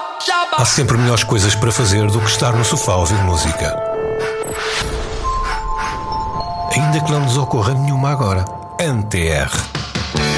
Há sempre melhores coisas para fazer do que estar no sofá a ouvir música. Ainda que não nos ocorra nenhuma agora. NTR